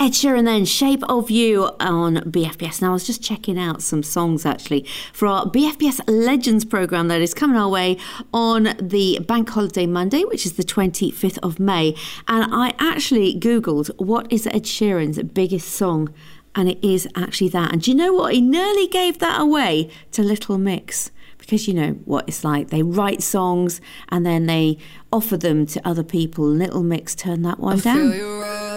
Ed Sheeran then, Shape of You on BFBS. Now, I was just checking out some songs, actually, for our BFBS Legends programme that is coming our way on the Bank Holiday Monday, which is the 25th of May. And I actually Googled, what is Ed Sheeran's biggest song? And it is actually that. And do you know what? He nearly gave that away to Little Mix. Because you know what it's like. They write songs and then they offer them to other people. Little Mix turned that one down.